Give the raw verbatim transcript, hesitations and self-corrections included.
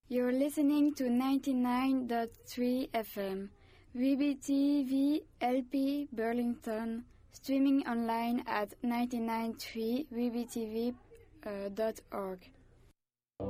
You're listening to ninety-nine point three F M, V B T V L P Burlington, streaming online at nine nine three v b t v dot org.